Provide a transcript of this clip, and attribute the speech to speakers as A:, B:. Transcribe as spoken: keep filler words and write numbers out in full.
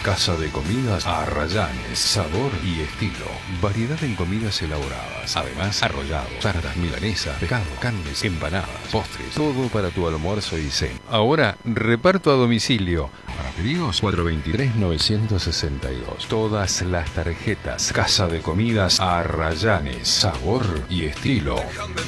A: Casa de Comidas Arrayanes, sabor y estilo. Variedad en comidas elaboradas. Además, arrollados, tartas milanesas, pescado, carnes, empanadas, postres. Todo para tu almuerzo y cena. Ahora, reparto a domicilio. Para pedidos, cuatro dos tres, nueve seis dos. Todas las tarjetas. Casa de Comidas Arrayanes, sabor y estilo.